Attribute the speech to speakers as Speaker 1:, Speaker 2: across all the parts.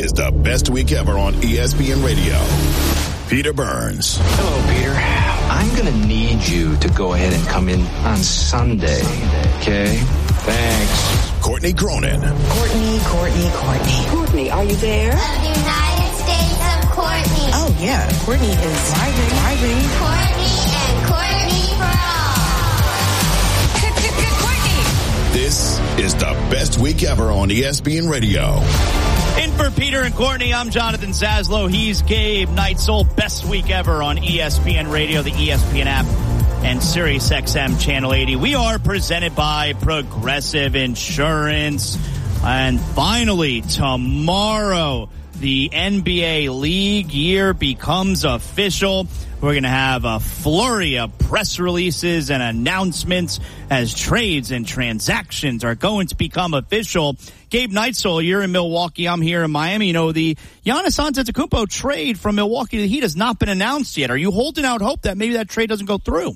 Speaker 1: is the best week ever on ESPN Radio. Peter Burns.
Speaker 2: Hello, Peter. I'm going to need you to go ahead and come in on Sunday. Okay? Thanks.
Speaker 1: Courtney Cronin.
Speaker 3: Courtney, are you there?
Speaker 4: The United States of Courtney.
Speaker 3: Oh, yeah. Courtney is driving.
Speaker 4: Courtney and Courtney for all.
Speaker 3: Courtney.
Speaker 1: This is the best week ever on ESPN Radio.
Speaker 5: In for Peter and Courtney, I'm Jonathan Zaslow. He's Gabe Neitzel. Best week ever on ESPN Radio, the ESPN app, and Sirius XM Channel 80. We are presented by Progressive Insurance. And finally, tomorrow, the NBA league year becomes official. We're going to have a flurry of press releases and announcements as trades and transactions are going to become official. Gabe Neitzel, you're in Milwaukee. I'm here in Miami. You know, the Giannis Antetokounmpo trade from Milwaukee to the Heat has not been announced yet. Are you holding out hope that maybe that trade doesn't go through?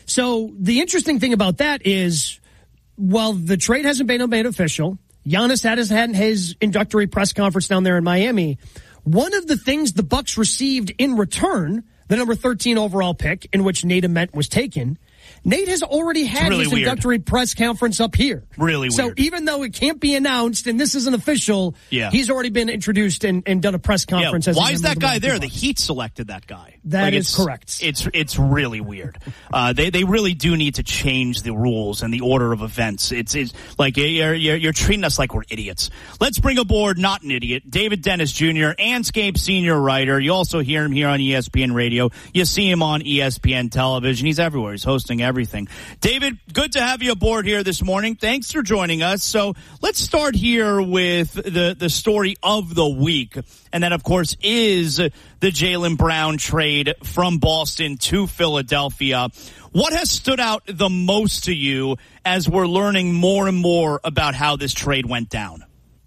Speaker 6: So the interesting thing about that is, while the trade hasn't been made official, Giannis had his introductory press conference down there in Miami. One of the things the Bucks received in return, the number 13 overall pick in which Nate Ament was taken, Nate has already had his introductory press conference up here.
Speaker 5: Really weird.
Speaker 6: So even though it can't be announced and this isn't official, he's already been introduced and done a press conference.
Speaker 5: Why is that guy there? The Heat selected that guy.
Speaker 6: That is correct.
Speaker 5: It's really weird. They really do need to change the rules and the order of events. It's like you're treating us like we're idiots. Let's bring aboard not an idiot, David Dennis Jr., Anscape senior writer. You also hear him here on ESPN Radio. You see him on ESPN television. He's everywhere. He's hosting everything. David, good to have you aboard here this morning. Thanks for joining us. So let's start here with the story of the week. And that, of course, is the Jaylen Brown trade from Boston to Philadelphia. What has stood out the most to you as we're learning more and more about how this trade went down?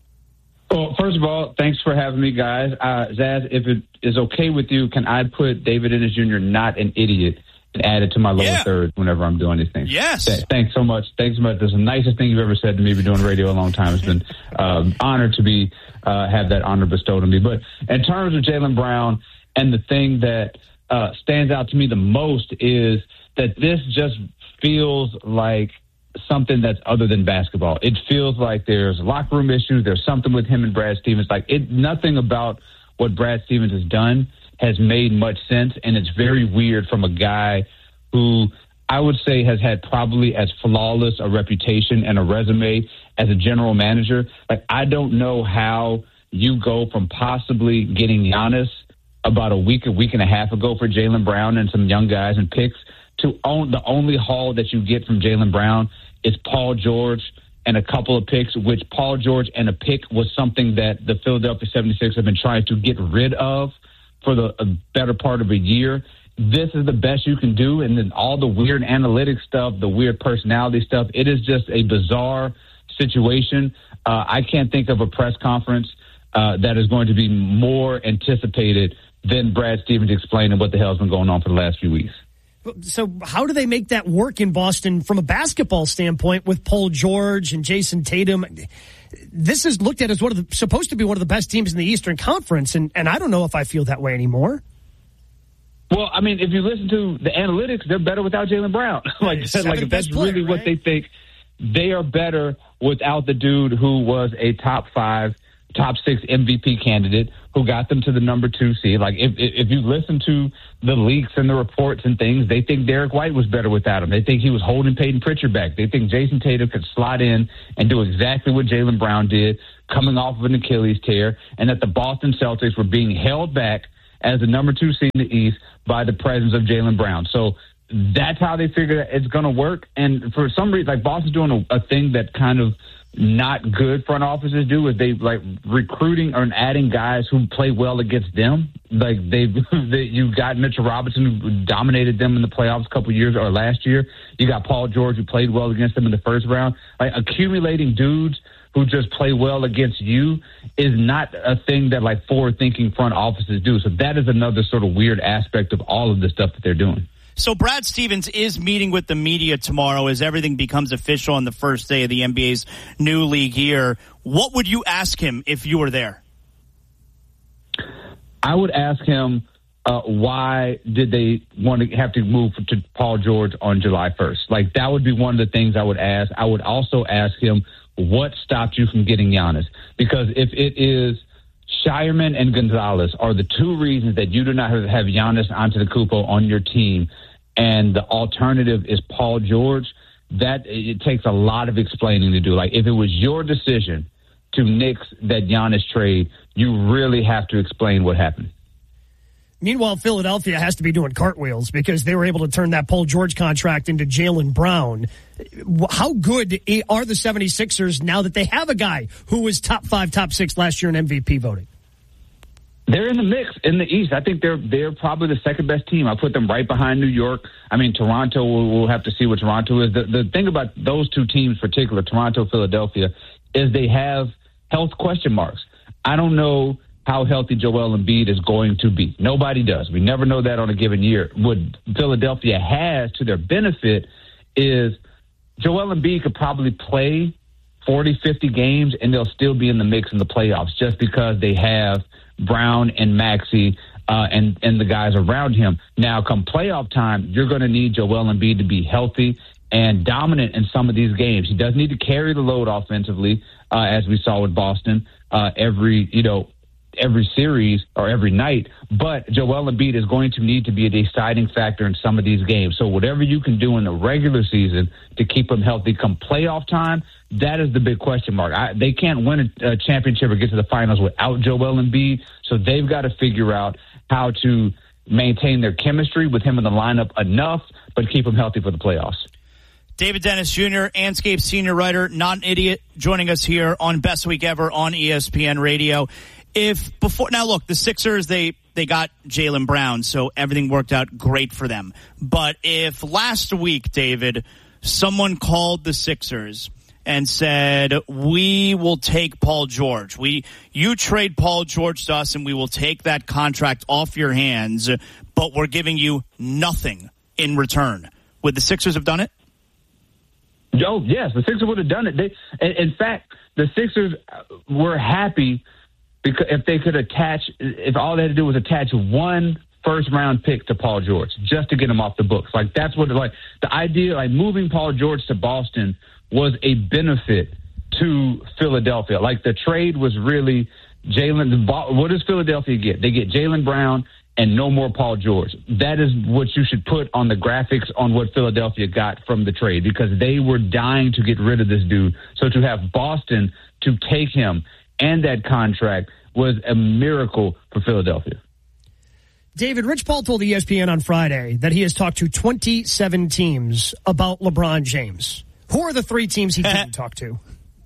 Speaker 7: Well, first of all, thanks for having me, guys. Zaz, if it is okay with you, can I put David Dennis Jr. not an idiot and add it to my lower third whenever I'm doing these things?
Speaker 5: Yes.
Speaker 7: Thanks so much. Thanks so much. That's the nicest thing you've ever said to me. I've been doing radio a long time. It's been honored to be have that honor bestowed on me. But in terms of Jaylen Brown, and the thing that stands out to me the most is that this just feels like something that's other than basketball. It feels like there's locker room issues. There's something with him and Brad Stevens. Nothing about what Brad Stevens has done has made much sense, and it's very weird from a guy who I would say has had probably as flawless a reputation and a resume as a general manager. I don't know how you go from possibly getting Giannis about a week and a half ago for Jaylen Brown and some young guys and picks to own the only haul that you get from Jaylen Brown is Paul George and a couple of picks, which Paul George and a pick was something that the Philadelphia 76ers have been trying to get rid of for a better part of a year. This is the best you can do. And then all the weird analytics stuff, the weird personality stuff, it is just a bizarre situation. I can't think of a press conference that is going to be more anticipated than Brad Stevens explaining what the hell has been going on for the last few weeks.
Speaker 6: So how do they make that work in Boston from a basketball standpoint with Paul George and Jason Tatum? This is looked at as supposed to be one of the best teams in the Eastern Conference, and I don't know if I feel that way anymore.
Speaker 7: Well, I mean, if you listen to the analytics, they're better without Jaylen Brown. If that's really what they think, they are better without the dude who was a top 5, top 6 MVP candidate who got them to the number 2 seed. If you listen to the leaks and the reports and things, they think Derek White was better without him. They think he was holding Peyton Pritchard back. They think Jason Tatum could slot in and do exactly what Jaylen Brown did, coming off of an Achilles tear, and that the Boston Celtics were being held back as the number 2 seed in the East by the presence of Jaylen Brown. So that's how they figure it's going to work. And for some reason, Boston's doing a thing that kind of not good front offices do is they recruiting or adding guys who play well against them. You got Mitchell Robinson who dominated them in the playoffs a couple of years or last year. You got Paul George who played well against them in the first round. Accumulating dudes who just play well against you is not a thing that forward-thinking front offices do. So that is another sort of weird aspect of all of the stuff that they're doing.
Speaker 5: So Brad Stevens is meeting with the media tomorrow as everything becomes official on the first day of the NBA's new league year. What would you ask him if you were there?
Speaker 7: I would ask him, why did they want to have to move to Paul George on July 1st? Like, that would be one of the things I would ask. I would also ask him, what stopped you from getting Giannis? Because if it is Shireman and Gonzalez are the two reasons that you do not have Giannis Antetokounmpo on your team, and the alternative is Paul George, that it takes a lot of explaining to do. Like, if it was your decision to nix that Giannis trade, you really have to explain what happened.
Speaker 6: Meanwhile, Philadelphia has to be doing cartwheels because they were able to turn that Paul George contract into Jaylen Brown. How good are the 76ers now that they have a guy who was top 5, top 6 last year in MVP voting?
Speaker 7: They're in the mix in the East. I think they're probably the second best team. I put them right behind New York. I mean, Toronto, we'll have to see what Toronto is. The thing about those two teams in particular, Toronto, Philadelphia, is they have health question marks. I don't know how healthy Joel Embiid is going to be. Nobody does. We never know that on a given year. What Philadelphia has to their benefit is Joel Embiid could probably play 40, 50 games, and they'll still be in the mix in the playoffs just because they have Brown and Maxey and the guys around him. Now, come playoff time, you're going to need Joel Embiid to be healthy and dominant in some of these games. He does need to carry the load offensively, as we saw with Boston every series or every night, but Joel Embiid is going to need to be a deciding factor in some of these games. So whatever you can do in the regular season to keep him healthy come playoff time, that is the big question mark. They can't win a championship or get to the finals without Joel Embiid, so they've got to figure out how to maintain their chemistry with him in the lineup enough, but keep him healthy for the playoffs.
Speaker 5: David Dennis Jr., Anscape senior writer, not an idiot, joining us here on Best Week Ever on ESPN Radio. Now look, the Sixers, they got Jaylen Brown, so everything worked out great for them. But if last week, David, someone called the Sixers and said, we will take Paul George. You trade Paul George to us and we will take that contract off your hands, but we're giving you nothing in return. Would the Sixers have done it?
Speaker 7: Oh, yes, the Sixers would have done it. In fact, the Sixers were happy because if all they had to do was attach one first-round pick to Paul George just to get him off the books. Like, that's what, like, the idea, like, moving Paul George to Boston was a benefit to Philadelphia. Like, the trade was really what does Philadelphia get? They get Jaylen Brown and no more Paul George. That is what you should put on the graphics on what Philadelphia got from the trade, because they were dying to get rid of this dude. So to have Boston to take him and that contract was a miracle for Philadelphia.
Speaker 6: David, Rich Paul told ESPN on Friday that he has talked to 27 teams about LeBron James. Who are the 3 teams he didn't talk to?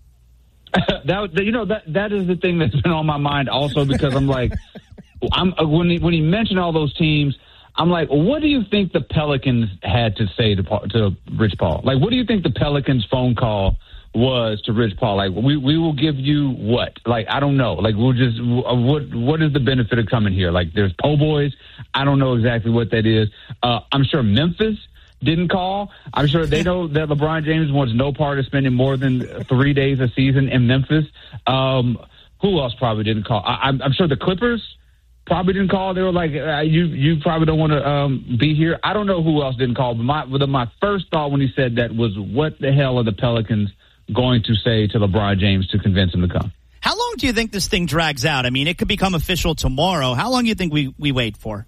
Speaker 7: That is the thing that's been on my mind also, because I'm like, when he mentioned all those teams, I'm like, what do you think the Pelicans had to say to Rich Paul? Like, what do you think the Pelicans phone call was to Rich Paul? Like, we will give you what? Like, I don't know. Like, we'll just what is the benefit of coming here? Like, there's po' boys. I don't know exactly what that is. I'm sure Memphis didn't call. I'm sure they know that LeBron James wants no part of spending more than 3 days a season in Memphis. Who else probably didn't call? I'm sure the Clippers probably didn't call. They were like, you probably don't want to be here. I don't know who else didn't call, but my first thought when he said that was, what the hell are the Pelicans going to say to LeBron James to convince him to come?
Speaker 5: How long do you think this thing drags out? I mean, it could become official tomorrow. How long do you think we wait for?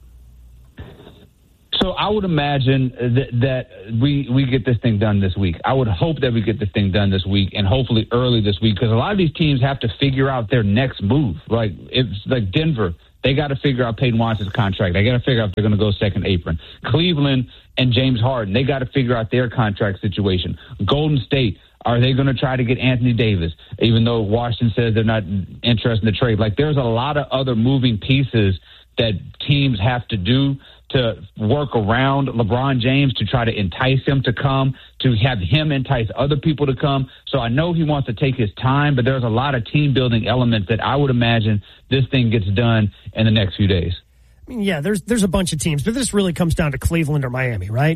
Speaker 7: So I would imagine that we get this thing done this week. I would hope that we get this thing done this week, and hopefully early this week, because a lot of these teams have to figure out their next move. Like, it's like Denver. They got to figure out Peyton Watson's contract. They got to figure out if they're going to go second apron. Cleveland and James Harden, they got to figure out their contract situation. Golden State, are they going to try to get Anthony Davis, even though Washington says they're not interested in the trade? Like, there's a lot of other moving pieces that teams have to do to work around LeBron James to try to entice him to come, to have him entice other people to come. So I know he wants to take his time, but there's a lot of team-building elements that I would imagine this thing gets done in the next few days.
Speaker 6: I mean, yeah, there's a bunch of teams, but this really comes down to Cleveland or Miami, right?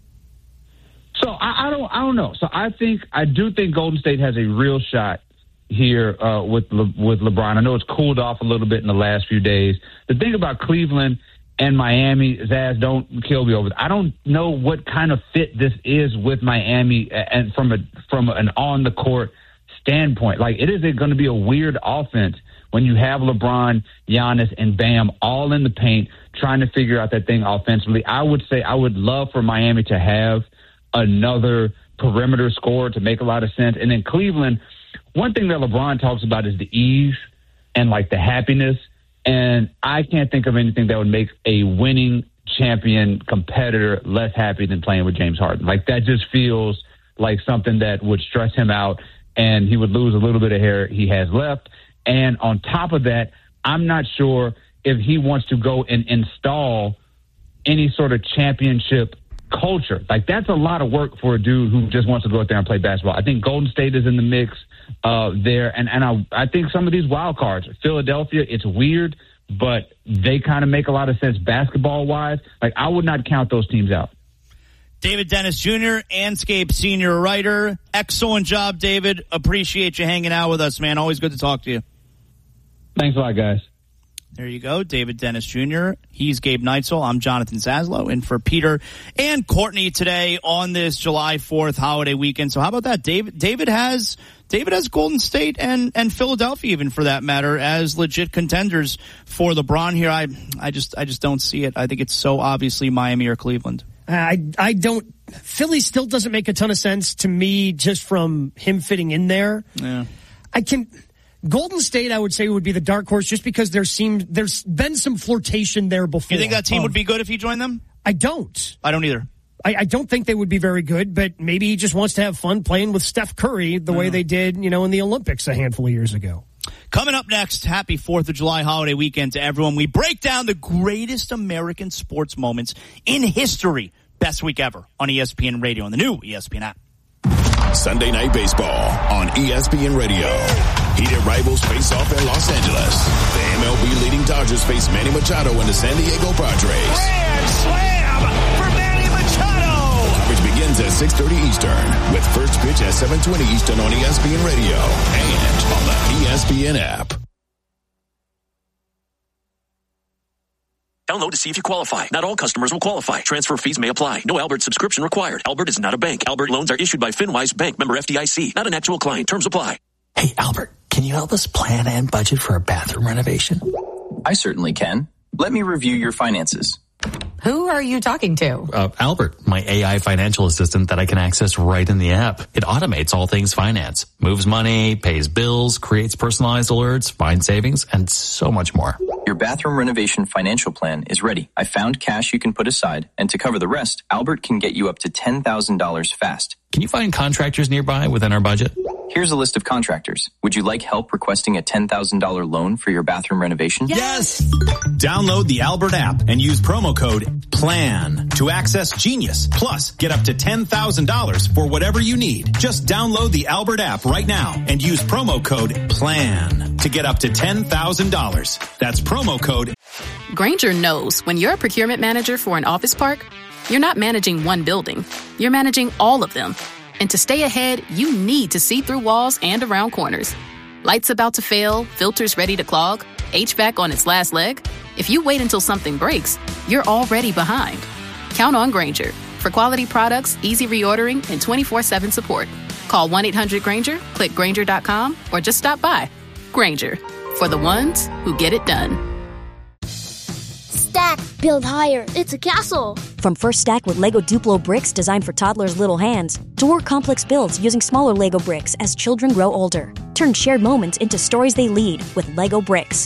Speaker 7: So I don't know. So I do think Golden State has a real shot here with LeBron. I know it's cooled off a little bit in the last few days. The thing about Cleveland and Miami, Zaz, don't kill me over it. I don't know what kind of fit this is with Miami and from an on the court standpoint. Like, it is going to be a weird offense when you have LeBron, Giannis, and Bam all in the paint trying to figure out that thing offensively. I would say I would love for Miami to have another perimeter scorer to make a lot of sense. And then Cleveland, one thing that LeBron talks about is the ease and, like, the happiness. And I can't think of anything that would make a winning champion competitor less happy than playing with James Harden. Like, that just feels like something that would stress him out, and he would lose a little bit of hair he has left. And on top of that, I'm not sure if he wants to go and install any sort of championship culture. Like, that's a lot of work for a dude who just wants to go out there and play basketball. I think Golden State is in the mix there. And I think some of these wild cards, Philadelphia, it's weird, but they kind of make a lot of sense basketball-wise. Like, I would not count those teams out.
Speaker 5: David Dennis Jr., Anscape senior writer. Excellent job, David. Appreciate you hanging out with us, man. Always good to talk to you.
Speaker 7: Thanks a lot, guys.
Speaker 5: There you go, David Dennis Jr. He's Gabe Neitzel. I'm Jonathan Zaslow, and for Peter and Courtney today on this July 4th holiday weekend. So how about that? David has Golden State and Philadelphia, even for that matter, as legit contenders for LeBron here. I just don't see it. I think it's so obviously Miami or Cleveland.
Speaker 6: I don't. Philly still doesn't make a ton of sense to me just from him fitting in there.
Speaker 5: Yeah.
Speaker 6: Golden State, I would say, would be the dark horse just because there's been some flirtation there before.
Speaker 5: You think that team would be good if you joined them?
Speaker 6: I don't.
Speaker 5: I don't either.
Speaker 6: I don't think they would be very good, but maybe he just wants to have fun playing with Steph Curry the way they did, in the Olympics a handful of years ago.
Speaker 5: Coming up next, happy 4th of July holiday weekend to everyone. We break down the greatest American sports moments in history. Best week ever on ESPN Radio and the new ESPN app.
Speaker 1: Sunday Night Baseball on ESPN Radio. Heated rivals face off in Los Angeles. The MLB leading Dodgers face Manny Machado and the San Diego Padres.
Speaker 8: Grand slam for Manny Machado.
Speaker 1: Coverage begins at 6:30 Eastern with first pitch at 7:20 Eastern on ESPN Radio and on the ESPN app.
Speaker 9: Download to see if you qualify. Not all customers will qualify. Transfer fees may apply. No Albert subscription required. Albert is not a bank. Albert loans are issued by FinWise Bank, member FDIC. Not an actual client. Terms apply.
Speaker 10: Hey, Albert, can you help us plan and budget for a bathroom renovation?
Speaker 11: I certainly can. Let me review your finances.
Speaker 3: Who are you talking to?
Speaker 10: Albert, my AI financial assistant that I can access right in the app. It automates all things finance, moves money, pays bills, creates personalized alerts, finds savings, and so much more.
Speaker 11: Your bathroom renovation financial plan is ready. I found cash you can put aside, and to cover the rest, Albert can get you up to $10,000 fast.
Speaker 10: Can you find contractors nearby within our budget?
Speaker 11: Here's a list of contractors. Would you like help requesting a $10,000 loan for your bathroom renovation?
Speaker 12: Yes! Download the Albert app and use promo code PLAN to access Genius. Plus, get up to $10,000 for whatever you need. Just download the Albert app right now and use promo code PLAN to get up to $10,000. That's promo code.
Speaker 13: Grainger knows when you're a procurement manager for an office park, you're not managing one building. You're managing all of them. And to stay ahead, you need to see through walls and around corners. Lights about to fail, filters ready to clog, HVAC on its last leg. If you wait until something breaks, you're already behind. Count on Grainger for quality products, easy reordering, and 24/7 support. Call 1-800-GRAINGER, click Grainger.com, or just stop by. Grainger, for the ones who get it done.
Speaker 14: Stack, build higher. It's a castle.
Speaker 15: From First Stack with Lego Duplo bricks designed for toddlers' little hands, to more complex builds using smaller Lego bricks as children grow older. Turn shared moments into stories they lead with Lego bricks.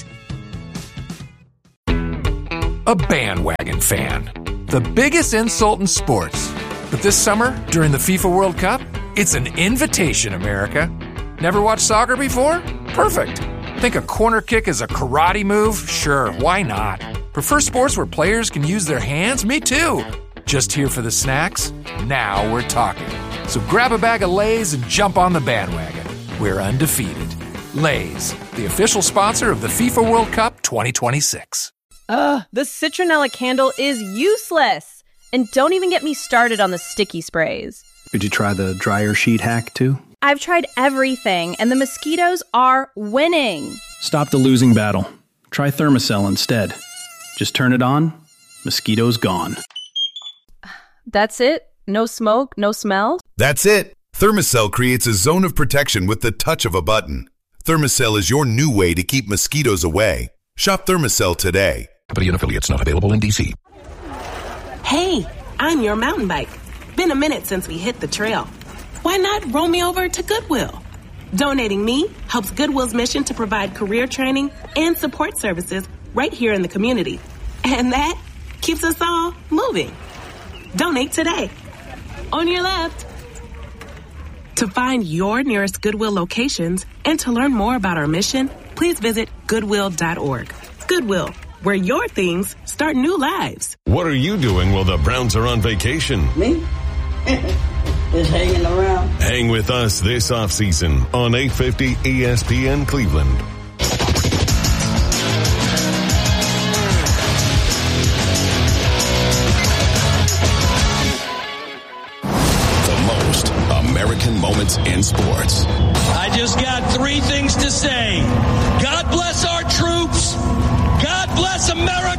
Speaker 16: A bandwagon fan. The biggest insult in sports. But this summer, during the FIFA World Cup, it's an invitation, America. Never watched soccer before? Perfect. Think a corner kick is a karate move? Sure, why not? Prefer sports where players can use their hands? Me too. Just here for the snacks? Now we're talking. So grab a bag of Lay's and jump on the bandwagon. We're undefeated. Lay's, the official sponsor of the FIFA World Cup 2026.
Speaker 17: The citronella candle is useless. And don't even get me started on the sticky sprays.
Speaker 18: Did you try the dryer sheet hack too?
Speaker 17: I've tried everything, and the mosquitoes are winning.
Speaker 18: Stop the losing battle. Try Thermacell instead. Just turn it on, mosquitoes gone.
Speaker 17: That's it? No smoke, no smell?
Speaker 19: That's it. Thermacell creates a zone of protection with the touch of a button. Thermacell is your new way to keep mosquitoes away. Shop Thermacell today.
Speaker 20: Company and affiliates not available in D.C.
Speaker 21: Hey, I'm your mountain bike. Been a minute since we hit the trail. Why not roll me over to Goodwill? Donating me helps Goodwill's mission to provide career training and support services right here in the community. And that keeps us all moving. Donate today. On your left. To find your nearest Goodwill locations and to learn more about our mission, please visit Goodwill.org. Goodwill, where your things start new lives.
Speaker 22: What are you doing while the Browns are on vacation?
Speaker 23: Me? Just hanging around.
Speaker 22: Hang with us this offseason on 850 ESPN Cleveland.
Speaker 1: American moments in sports.
Speaker 8: I just got 3 things to say. God bless our troops. God bless America.